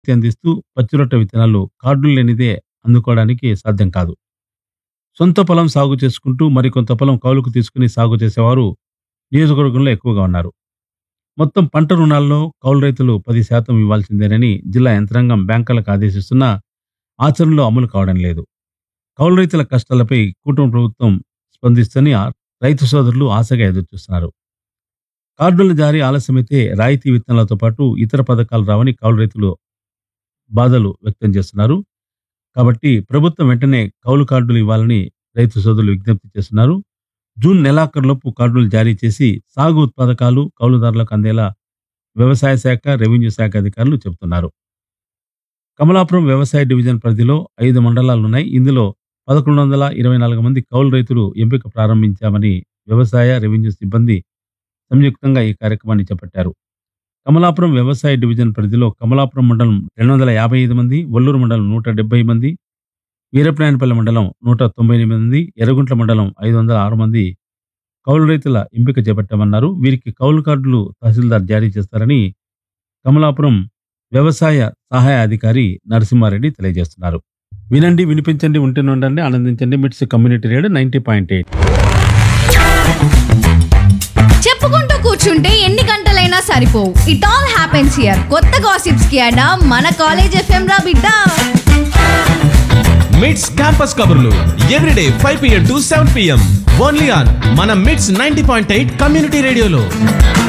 అందిస్తూ పచ్చిరొట్ట విత్తనాలు కార్డులు లేనిదే అందుకోవడానికి సాధ్యం కాదు. సొంత పొలం సాగు చేసుకుంటూ మరికొంత పొలం కౌలుకు తీసుకుని సాగు చేసేవారు నియోజకవర్గంలో ఎక్కువగా ఉన్నారు. మొత్తం పంట రుణాల్లో కౌలు రైతులు 10% ఇవ్వాల్సిందేనని జిల్లా యంత్రాంగం బ్యాంకులకు ఆదేశిస్తున్నా ఆచరణలో అమలు కావడం లేదు. కౌలు రైతుల కష్టాలపై కూటమి ప్రభుత్వం స్పందిస్తని రైతు సోదరులు ఆశగా ఎదురుచూస్తున్నారు. కార్డుల జారీ ఆలస్యమైతే రాయితీ విత్తనాలతో పాటు ఇతర పథకాలు రావని కౌలు రైతులు బాధలు వ్యక్తం చేస్తున్నారు. కాబట్టి ప్రభుత్వం వెంటనే కౌలు కార్డులు ఇవ్వాలని రైతు సోదరులు విజ్ఞప్తి చేస్తున్నారు. జూన్ నెలాఖరులోపు కార్డులు జారీ చేసి సాగు ఉత్పాదకాలు కౌలుదారులకు అందేలా వ్యవసాయ శాఖ, రెవెన్యూ శాఖ అధికారులు చెబుతున్నారు. కమలాపురం వ్యవసాయ డివిజన్ పరిధిలో 5 మండలాలున్నాయి. ఇందులో 1124 మంది కౌలు రైతులు ఎంపిక ప్రారంభించామని వ్యవసాయ, రెవెన్యూ సిబ్బంది సంయుక్తంగా ఈ కార్యక్రమాన్ని చేపట్టారు. కమలాపురం వ్యవసాయ డివిజన్ పరిధిలో కమలాపురం మండలం 255 మంది, ఒల్లూరు మండలం 170 మంది, వీరప్రాయనపల్లి మండలం 198 మంది, ఎర్రగుంట్ల మండలం 506 మంది కౌలు రైతుల ఎంపిక చేపట్టామన్నారు. వీరికి కౌలు కార్డులు తహసీల్దార్ జారీ చేస్తారని కమలాపురం వ్యవసాయ సహాయ అధికారి నరసింహారెడ్డి తెలియజేస్తున్నారు. వినండి, వినిపించండి, ఉంటూనే ఉండండి, ఆనందించండి. మిట్స్ కమ్యూనిటీ రేడియో 90.8. చెప్పుకుంటూ కూర్చుంటే ఎన్ని గంటలైనా సరిపోవు. It all happens here. కొత్త గాసిప్స్ కి అడా మన కాలేజ్ ఎఫ్ఎం రా బిడ్డ. మిట్స్ క్యాంపస్ కబుర్లు everyday 5 PM to 7 PM only on మన మిట్స్ 90.8 కమ్యూనిటీ రేడియోలో.